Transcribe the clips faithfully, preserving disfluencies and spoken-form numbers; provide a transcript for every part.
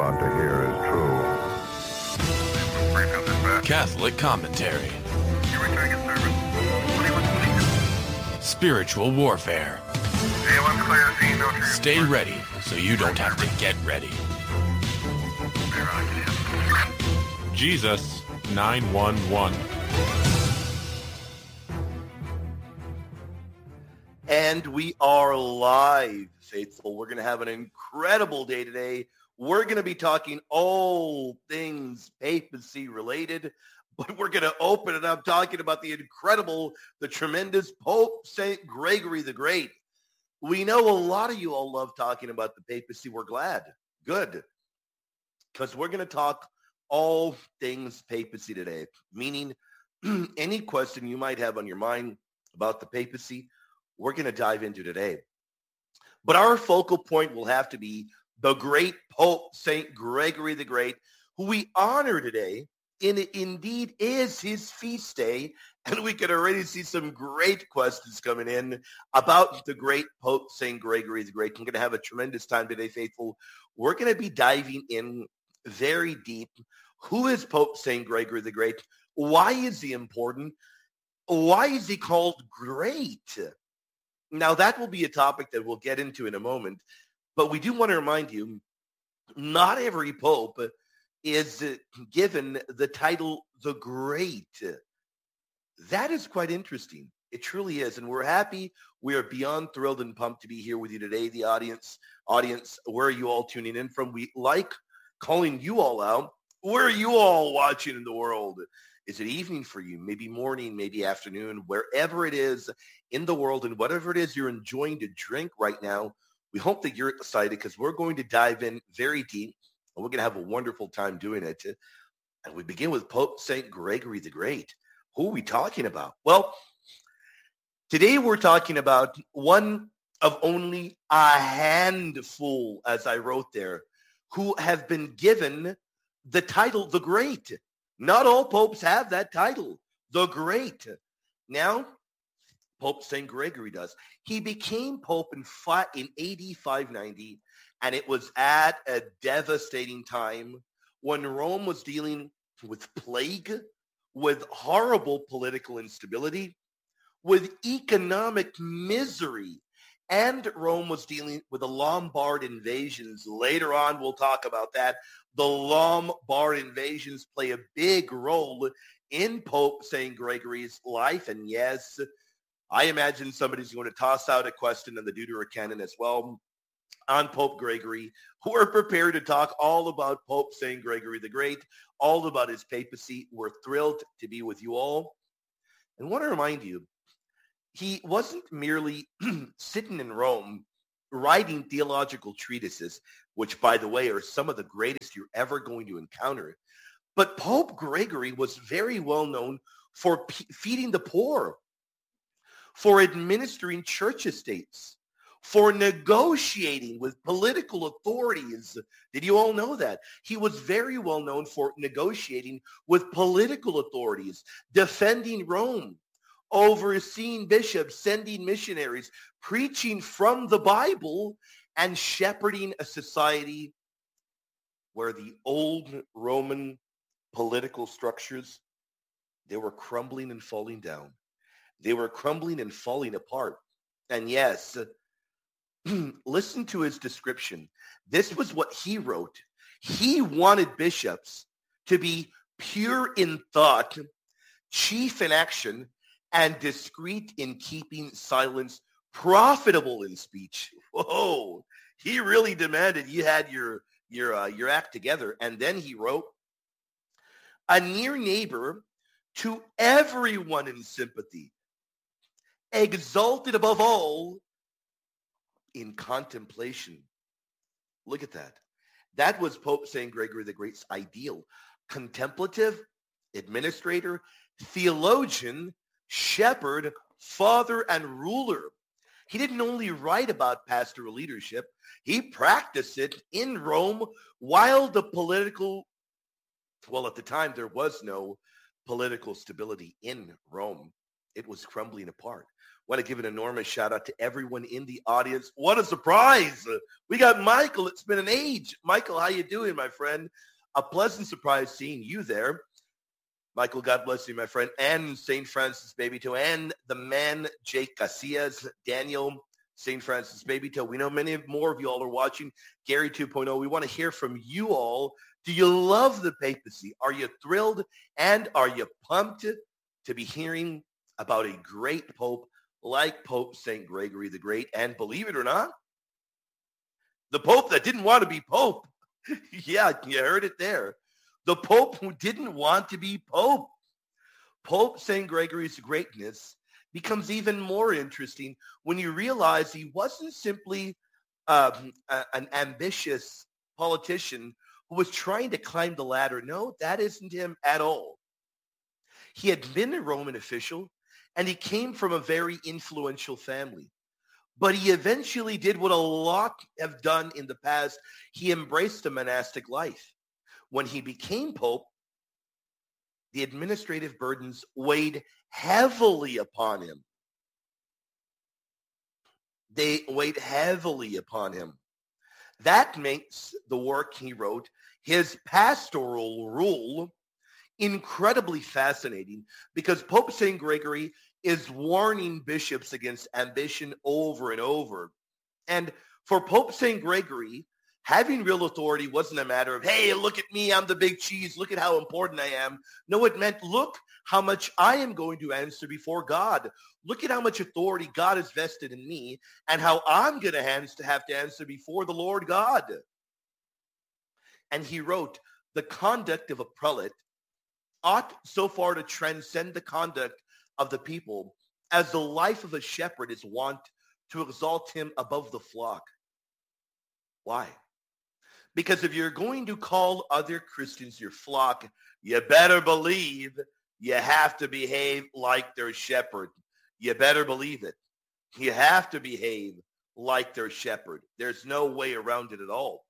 about to hear is true. Catholic commentary. Spiritual warfare. Stay ready so you don't have to get ready. Jesus nine one one. And we are live, faithful. We're going to have an incredible day today. We're going to be talking all things papacy related, but we're going to open it up talking about the incredible, the tremendous Pope Saint Gregory the Great. We know a lot of you all love talking about the papacy. We're glad. Good. Because we're going to talk all things papacy today, meaning any question you might have on your mind about the papacy, we're going to dive into today. But our focal point will have to be the great Pope Saint Gregory the Great, who we honor today. And it indeed is his feast day. And we can already see some great questions coming in about the great Pope Saint Gregory the Great. I'm going to have a tremendous time today, faithful. We're going to be diving in very deep. Who is Pope Saint Gregory the Great? Why is he important? Why is he called great? Now, that will be a topic that we'll get into in a moment. But we do want to remind you, not every pope is given the title the Great. That is quite interesting. It truly is. And we're happy. We are beyond thrilled and pumped to be here with you today, the audience. Audience, where are you all tuning in from? We like calling you all out. Where are you all watching in the world? Is it evening for you? Maybe morning, maybe afternoon, wherever it is in the world, and whatever it is you're enjoying to drink right now, we hope that you're excited because we're going to dive in very deep, and we're going to have a wonderful time doing it. And we begin with Pope Saint Gregory the Great. Who are we talking about? Well, today we're talking about one of only a handful, as I wrote there, who have been given the title the Great. Not all popes have that title, the Great. Now, Pope Saint Gregory does. He became pope in, fi- in A D five ninety, and it was at a devastating time when Rome was dealing with plague, with horrible political instability, with economic misery, and Rome was dealing with the Lombard invasions. Later on, we'll talk about that. The Lombard invasions play a big role in Pope Saint Gregory's life. And yes, I imagine somebody's going to toss out a question in the Deuterocanon as well on Pope Gregory. We're prepared to talk all about Pope Saint Gregory the Great, all about his papacy. We're thrilled to be with you all. And I want to remind you, he wasn't merely sitting in Rome writing theological treatises, which, by the way, are some of the greatest you're ever going to encounter. But Pope Gregory was very well known for p- feeding the poor, for administering church estates, for negotiating with political authorities. Did you all know that? He was very well known for negotiating with political authorities, defending Rome, overseeing bishops, sending missionaries, preaching from the Bible, and shepherding a society where the old Roman political structures, they were crumbling and falling down. They were crumbling and falling apart. And yes, listen to his description. This was what he wrote. He wanted bishops to be pure in thought, chief in action, and discreet in keeping silence, profitable in speech. Whoa, he really demanded you had your your uh, your act together. And then he wrote, a near neighbor to everyone in sympathy, exalted above all in contemplation. Look at that. That was Pope Saint Gregory the Great's ideal. Contemplative, administrator, theologian, shepherd, father, and ruler. He didn't only write about pastoral leadership, he practiced it in Rome while the political, well, at the time there was no political stability in Rome. It was crumbling apart. want to give an enormous shout out to everyone in the audience. What a surprise. We got Michael. It's been an age. Michael, how you doing, my friend? A pleasant surprise seeing you there. Michael, God bless you, my friend. And Saint Francis Babytoe. And the man, Jake Casillas. Daniel, Saint Francis Babytoe. We know many more of you all are watching Gary two point oh. We want to hear from you all. Do you love the papacy? Are you thrilled? And are you pumped to be hearing about a great pope like Pope Saint Gregory the Great? And believe it or not, the pope that didn't want to be pope. Yeah, you heard it there. The pope who didn't want to be pope. Pope Saint Gregory's greatness becomes even more interesting when you realize he wasn't simply um, a, an ambitious politician who was trying to climb the ladder. No, that isn't him at all. He had been a Roman official, and he came from a very influential family. But he eventually did what a lot have done in the past. He embraced a monastic life. When he became pope, the administrative burdens weighed heavily upon him. They weighed heavily upon him. That makes the work he wrote, his pastoral rule, incredibly fascinating, because Pope Saint Gregory is warning bishops against ambition over and over. And for Pope Saint Gregory, having real authority wasn't a matter of, hey, look at me, I'm the big cheese, look at how important I am. No, it meant, look how much I am going to answer before God. Look at how much authority God has vested in me and how I'm going to have to answer before the Lord God. And he wrote, the conduct of a prelate ought so far to transcend the conduct of the people as the life of a shepherd is wont to exalt him above the flock. Why? Because if you're going to call other Christians your flock, you better believe you have to behave like their shepherd. You better believe it. You have to behave like their shepherd. There's no way around it at all.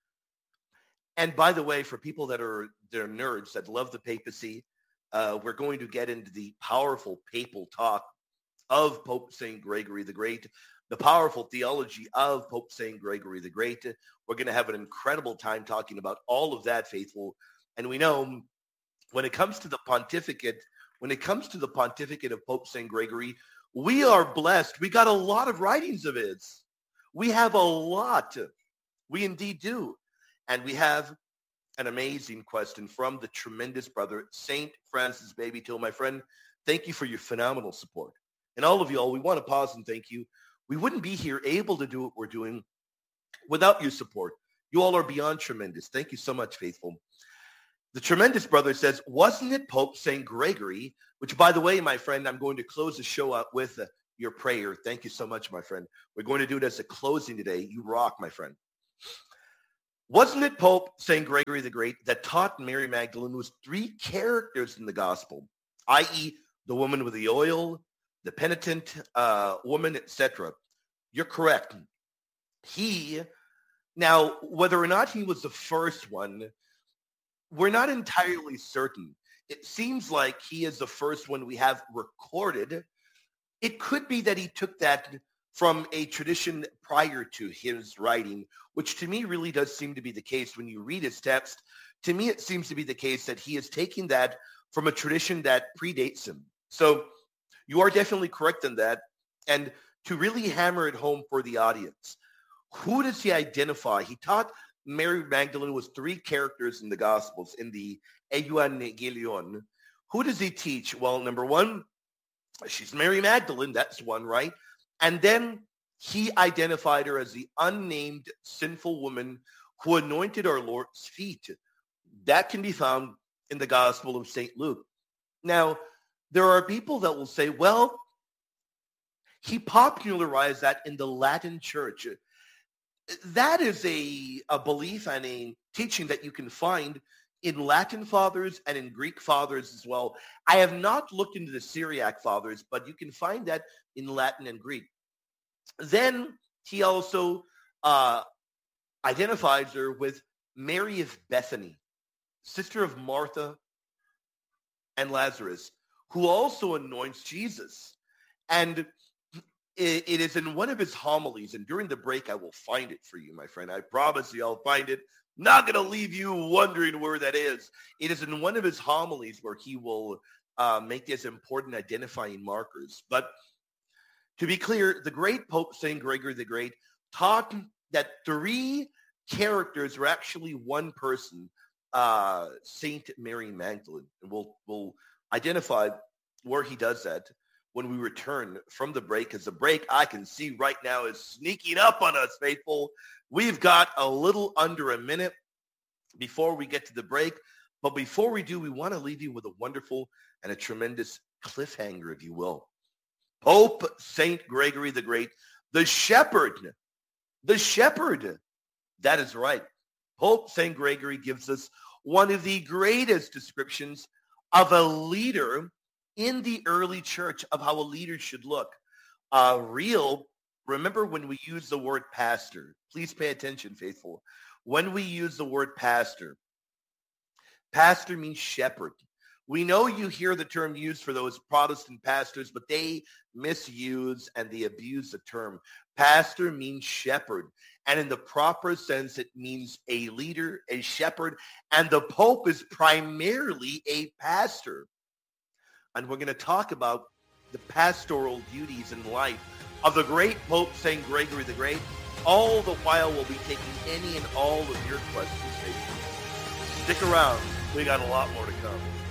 And by the way, for people that are they're nerds that love the papacy, uh, we're going to get into the powerful papal talk of Pope Saint Gregory the Great, the powerful theology of Pope Saint Gregory the Great. We're going to have an incredible time talking about all of that, faithful. And we know when it comes to the pontificate, when it comes to the pontificate of Pope Saint Gregory, we are blessed. We got a lot of writings of his. We have a lot. We indeed do. And we have an amazing question from the tremendous brother, Saint Francis Babytoe. My friend, thank you for your phenomenal support. And all of y'all, we want to pause and thank you. We wouldn't be here able to do what we're doing without your support. You all are beyond tremendous. Thank you so much, faithful. The tremendous brother says, wasn't it Pope Saint Gregory, which, by the way, my friend, I'm going to close the show up with uh, your prayer. Thank you so much, my friend. We're going to do it as a closing today. You rock, my friend. Wasn't it Pope Saint Gregory the Great that taught Mary Magdalene was three characters in the gospel, that is the woman with the oil, the penitent uh, woman, et cetera? You're correct. He, now, whether or not he was the first one, we're not entirely certain. It seems like he is the first one we have recorded. It could be that he took that from a tradition prior to his writing, which to me really does seem to be the case when you read his text. To me, it seems to be the case that he is taking that from a tradition that predates him. So you are definitely correct in that. And to really hammer it home for the audience, who does he identify? He taught Mary Magdalene was three characters in the Gospels, in the Evangelion. Who does he teach? Well, number one, she's Mary Magdalene. That's one, right? And then he identified her as the unnamed sinful woman who anointed our Lord's feet. That can be found in the Gospel of Saint Luke. Now, there are people that will say, well, he popularized that in the Latin Church. That is a, a belief and a teaching that you can find in Latin fathers and in Greek fathers as well. I have not looked into the Syriac fathers, but you can find that in Latin and Greek. Then he also uh, identifies her with Mary of Bethany, sister of Martha and Lazarus, who also anoints Jesus. And it, it is in one of his homilies, and during the break, I will find it for you, my friend. I promise you I'll find it. Not going to leave you wondering where that is. It is in one of his homilies where he will uh, make these important identifying markers. But to be clear, the great Pope Saint Gregory the Great taught that three characters are actually one person, uh, Saint Mary Magdalene. And we'll, we'll identify where he does that when we return from the break, because the break I can see right now is sneaking up on us, faithful. We've got a little under a minute before we get to the break. But before we do, we want to leave you with a wonderful and a tremendous cliffhanger, if you will. Pope Saint Gregory the Great, the shepherd, the shepherd. That is right. Pope Saint Gregory gives us one of the greatest descriptions of a leader in the early church, of how a leader should look. Uh, real, remember when we use the word pastor, please pay attention, faithful. When we use the word pastor, pastor means shepherd. We know you hear the term used for those Protestant pastors, but they misuse and they abuse the term. Pastor means shepherd. And in the proper sense, it means a leader, a shepherd. And the Pope is primarily a pastor. And we're going to talk about the pastoral duties in life of the great Pope Saint Gregory the Great. All the while, we'll be taking any and all of your questions. Stick around. We got a lot more to come.